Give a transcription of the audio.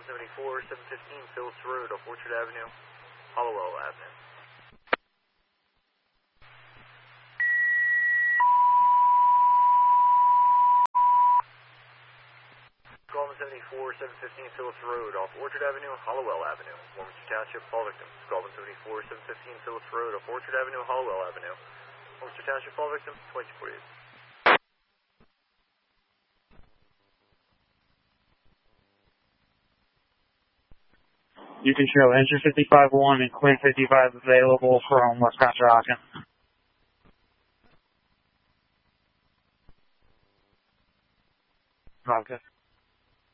Squadron 74, 715 Phillips Road off Orchard Avenue, Hollowell Avenue. Squadron 74, 715 Phillips Road off Orchard Avenue, Hollowell Avenue. Warminster Township, fall victim. Squadron 74, 715 Phillips Road off Orchard Avenue, Hollowell Avenue. Warminster Township, fall victim, 2248. You can show engine 55-1 and Quinn 55 available from West Conshohocken. Okay.